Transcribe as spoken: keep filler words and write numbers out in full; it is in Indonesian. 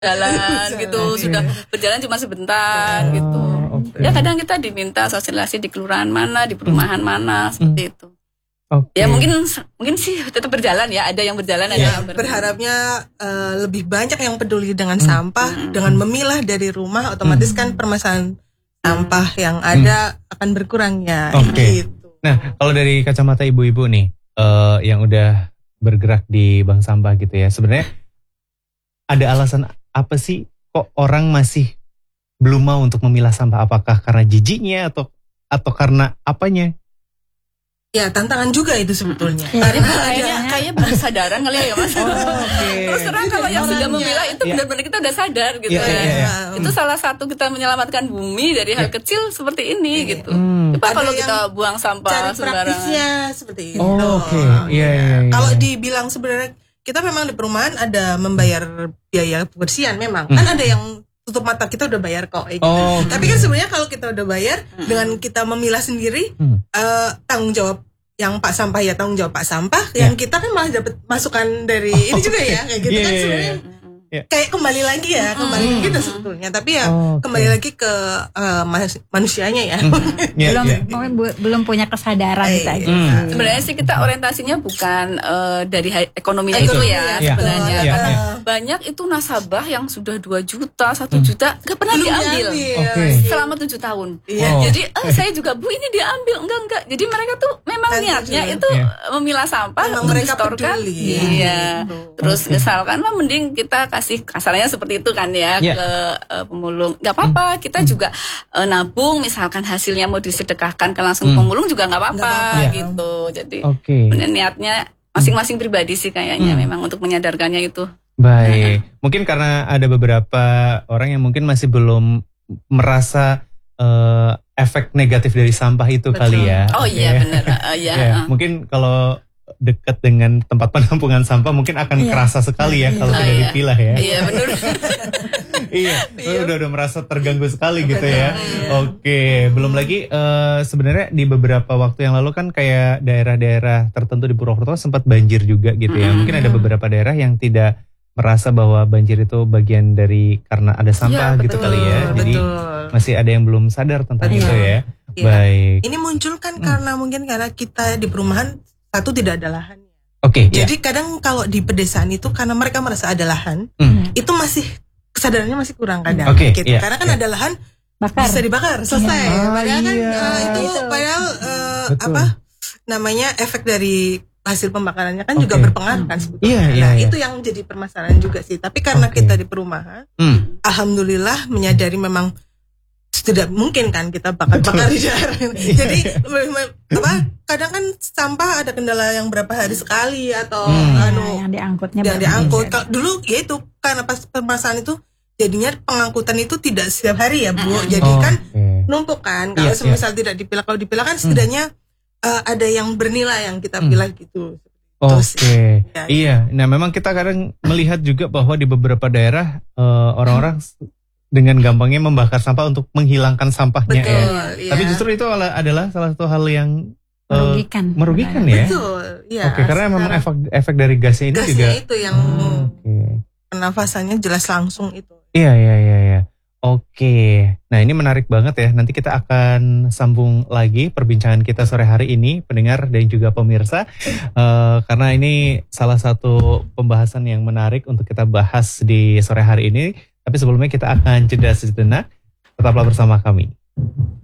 jalan gitu, okay. Sudah berjalan cuma sebentar oh, gitu. Okay. Ya kadang kita diminta sosialisasi di kelurahan mana, di perumahan hmm. mana, seperti hmm. itu. Okay. Ya mungkin mungkin sih tetap berjalan ya, ada yang berjalan ya, ada yang berjalan. Berharapnya uh, lebih banyak yang peduli dengan hmm. sampah, hmm. dengan memilah dari rumah, otomatis hmm. kan permasalahan sampah yang ada hmm. akan berkurang ya. Oke. Okay. Gitu. Nah, kalau dari kacamata ibu-ibu nih uh, yang udah bergerak di bank sampah gitu ya, sebenarnya ada alasan apa sih kok orang masih belum mau untuk memilah sampah? Apakah karena jijiknya atau atau karena apanya? Ya tantangan juga itu sebetulnya. Ya, karena kayaknya kayaknya belum sadaran kali ya Mas. Oh, okay. Terus terang kalau yang sudah memilah itu ya. Benar-benar kita udah sadar gitu ya. ya. ya, ya. Itu salah satu kita menyelamatkan bumi dari hal ya. Kecil seperti ini ya. Gitu. Hmm. Coba kalau kita buang sampah sembarangan. Praktisnya seperti itu. Oh, oke. Okay. Iya ya, ya. Kalau dibilang sebenarnya kita memang di perumahan ada membayar biaya kebersihan memang. Hmm. Kan ada yang tutup mata kita udah bayar kok gitu. Oh, tapi kan sebenarnya kalau kita udah bayar hmm. dengan kita memilah sendiri hmm. uh, tanggung jawab yang Pak Sampah ya tanggung jawab Pak Sampah yeah. yang kita kan malah dapat masukan dari oh, ini juga ya kayak gitu yeah, kan sebenarnya yeah. kayak kembali lagi ya kembali mm. gitu sebetulnya tapi ya oh, okay. kembali lagi ke uh, manusianya ya mm. yeah, belum yeah. Bu, belum punya kesadaran eh, gitu aja. Mm. Sebenarnya sih kita orientasinya bukan uh, dari ekonominya itu ya yeah. sebenarnya yeah. karena yeah. banyak itu nasabah yang sudah dua juta satu mm. juta nggak pernah belum diambil okay. selama tujuh tahun. Yeah. Oh. Jadi eh, saya juga Bu ini diambil enggak enggak. Jadi mereka tuh memang Dan niatnya itu yeah. memilah sampah memang untuk mereka distorkan. Iya. Terus okay. misalkan mah mending kita kasih kasarnya seperti itu kan ya yeah. ke uh, pemulung. Gak apa-apa, hmm. kita juga uh, nabung misalkan hasilnya mau disedekahkan ke langsung hmm. pemulung juga gak apa-apa yeah. gitu. Jadi okay. niatnya masing-masing pribadi sih kayaknya hmm. memang untuk menyadarkannya itu. Baik. Nah. Mungkin karena ada beberapa orang yang mungkin masih belum merasa uh, efek negatif dari sampah itu. Betul. Kali ya. Oh iya okay. benar. Uh, ya. yeah. uh. Mungkin kalau dekat dengan tempat penampungan sampah mungkin akan yeah. kerasa sekali ya yeah. kalau oh, tidak iya. dipilah ya. Iya benar. Iya, udah udah merasa terganggu sekali gitu ya. Oke, belum lagi uh, sebenarnya di beberapa waktu yang lalu kan kayak daerah-daerah tertentu di Purwokerto sempat banjir juga gitu ya. Mungkin ada beberapa daerah yang tidak merasa bahwa banjir itu bagian dari karena ada sampah ya, gitu betul, kali ya. Jadi betul. Masih ada yang belum sadar tentang betul. Itu ya. ya. Baik. Ini muncul kan hmm. karena mungkin karena kita di perumahan satu tidak ada lahan. Oke. Okay, Jadi yeah. kadang kalau di pedesaan itu karena mereka merasa ada lahan, hmm. itu masih kesadarannya masih kurang kadang. Okay, gitu. yeah, Karena kan yeah. ada lahan bakar. Bisa dibakar, selesai. Yeah. Oh, padahal kan iya. uh, itu, itu padahal uh, apa namanya efek dari hasil pembakarannya kan okay. juga berpengaruh kan sebetulnya. Yeah, yeah, nah yeah. itu yang jadi permasalahan juga sih. Tapi karena okay. kita di perumahan, hmm. alhamdulillah menyadari memang tidak mungkin kan kita bakar-bakar di daerah. Jadi apa? Kadang kan sampah ada kendala yang berapa hari sekali atau hmm. anu yang diangkutnya yang diangkut. Kalau dulu ya itu karena pas permasalahan itu jadinya pengangkutan itu tidak setiap hari ya Bu. Hmm. Jadi oh, kan okay. numpuk kan. Kalau yeah, semisal yeah. tidak dipilah, kalau dipilah kan setidaknya hmm. uh, ada yang bernilai yang kita pilah hmm. gitu. Oke, okay. ya, iya. Nah memang kita kadang melihat juga bahwa di beberapa daerah uh, orang-orang hmm. dengan gampangnya membakar sampah untuk menghilangkan sampahnya. Betul, ya. iya. Tapi justru itu adalah salah satu hal yang merugikan, uh, merugikan ya. Betul, iya. Oke, karena memang efek efek dari gasnya ini gasnya juga. Gasnya itu yang hmm, okay. pernafasannya jelas langsung itu. Iya, iya, iya, iya. Oke, nah ini menarik banget ya. Nanti kita akan sambung lagi perbincangan kita sore hari ini, pendengar dan juga pemirsa, uh, karena ini salah satu pembahasan yang menarik untuk kita bahas di sore hari ini. Tapi sebelumnya kita akan jeda sejenak. Tetaplah bersama kami.